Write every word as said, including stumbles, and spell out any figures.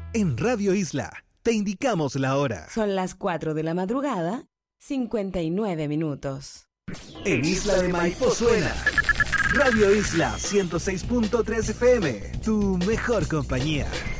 En Radio Isla te indicamos la hora. Son las cuatro de la madrugada, cincuenta y nueve minutos. En Isla de Maipo suena Radio Isla ciento seis punto tres F M, tu mejor compañía.